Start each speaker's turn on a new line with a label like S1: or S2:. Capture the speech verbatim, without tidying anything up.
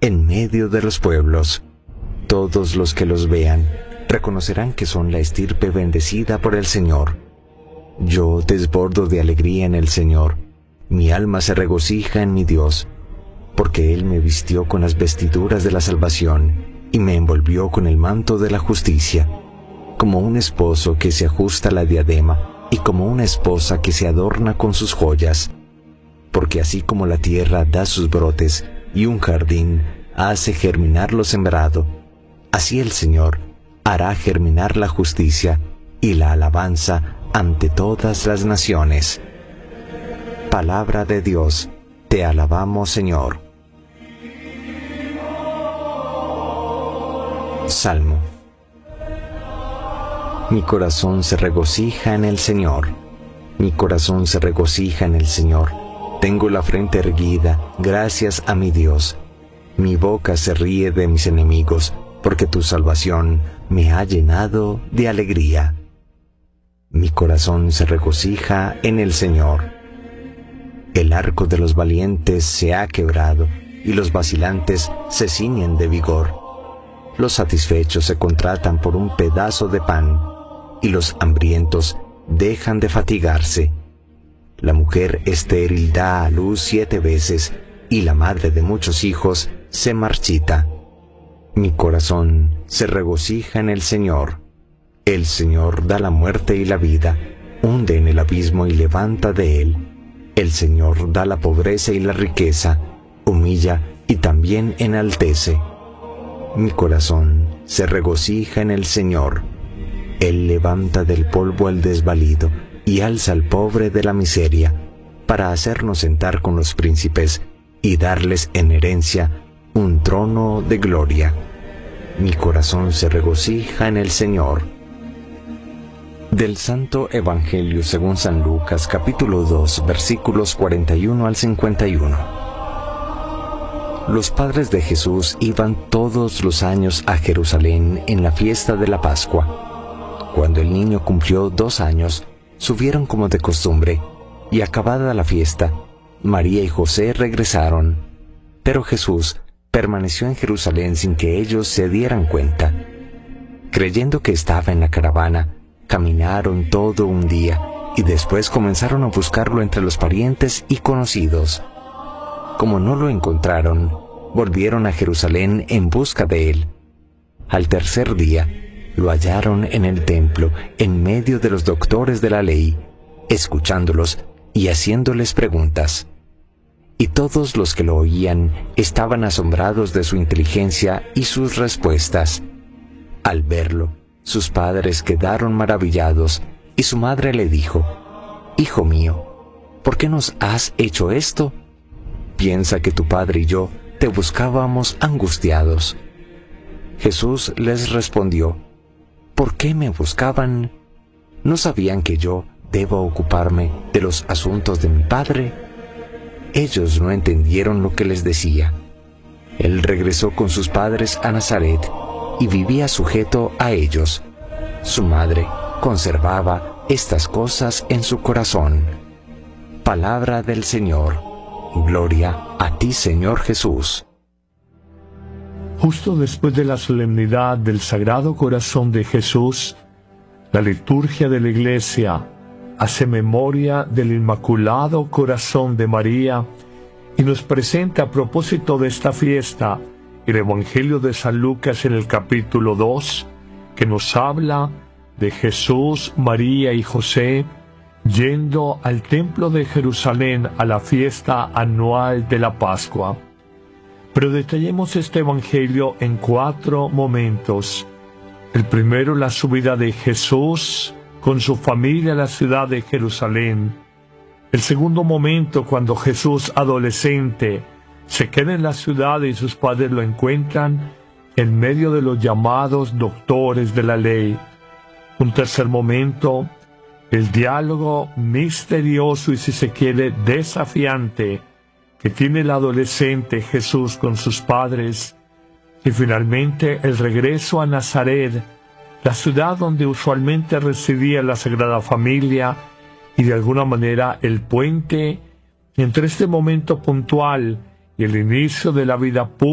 S1: en medio de los pueblos. Todos los que los vean reconocerán que son la estirpe bendecida por el Señor. Yo desbordo de alegría en el Señor. Mi alma se regocija en mi Dios, porque Él me vistió con las vestiduras de la salvación y me envolvió con el manto de la justicia, como un esposo que se ajusta la diadema y como una esposa que se adorna con sus joyas. Porque así como la tierra da sus brotes y un jardín hace germinar lo sembrado, así el Señor hará germinar la justicia y la alabanza ante todas las naciones. Palabra de Dios, te alabamos, Señor. Salmo. Mi corazón se regocija en el Señor. Mi corazón se regocija en el Señor. Tengo la frente erguida, gracias a mi Dios. Mi boca se ríe de mis enemigos, porque tu salvación me ha llenado de alegría. Mi corazón se regocija en el Señor. El arco de los valientes se ha quebrado, y los vacilantes se ciñen de vigor. Los satisfechos se contratan por un pedazo de pan, y los hambrientos dejan de fatigarse. La mujer estéril da a luz siete veces, y la madre de muchos hijos se marchita. Mi corazón se regocija en el Señor. El Señor da la muerte y la vida, hunde en el abismo y levanta de él. El Señor da la pobreza y la riqueza, humilla y también enaltece. Mi corazón se regocija en el Señor. Él levanta del polvo al desvalido y alza al pobre de la miseria, para hacernos sentar con los príncipes y darles en herencia un trono de gloria. Mi corazón se regocija en el Señor. Del Santo Evangelio según San Lucas, capítulo dos, versículos cuarenta y uno al cincuenta y uno. Los padres de Jesús iban todos los años a Jerusalén en la fiesta de la Pascua. Cuando el niño cumplió dos años, subieron como de costumbre, y acabada la fiesta, María y José regresaron. Pero Jesús permaneció en Jerusalén sin que ellos se dieran cuenta. Creyendo que estaba en la caravana, caminaron todo un día, y después comenzaron a buscarlo entre los parientes y conocidos. Como no lo encontraron, volvieron a Jerusalén en busca de él. Al tercer día, lo hallaron en el templo, en medio de los doctores de la ley, escuchándolos y haciéndoles preguntas. Y todos los que lo oían estaban asombrados de su inteligencia y sus respuestas. Al verlo, sus padres quedaron maravillados, y su madre le dijo: «Hijo mío, ¿por qué nos has hecho esto? Piensa que tu padre y yo te buscábamos angustiados». Jesús les respondió: «¿Por qué me buscaban? ¿No sabían que yo debo ocuparme de los asuntos de mi Padre?». Ellos no entendieron lo que les decía. Él regresó con sus padres a Nazaret y vivía sujeto a ellos. Su madre conservaba estas cosas en su corazón. Palabra del Señor. Gloria a ti, Señor Jesús.
S2: Justo después de la solemnidad del Sagrado Corazón de Jesús, la liturgia de la Iglesia hace memoria del Inmaculado Corazón de María y nos presenta a propósito de esta fiesta el Evangelio de San Lucas en el capítulo dos, que nos habla de Jesús, María y José yendo al templo de Jerusalén a la fiesta anual de la Pascua. Pero detallemos este Evangelio en cuatro momentos. El primero, la subida de Jesús con su familia a la ciudad de Jerusalén. El segundo momento, cuando Jesús, adolescente, se queda en la ciudad y sus padres lo encuentran en medio de los llamados doctores de la ley. Un tercer momento, el diálogo misterioso y, si se quiere, desafiante que tiene el adolescente Jesús con sus padres. Y finalmente el regreso a Nazaret, la ciudad donde usualmente residía la Sagrada Familia, y de alguna manera el puente entre este momento puntual y el inicio de la vida pública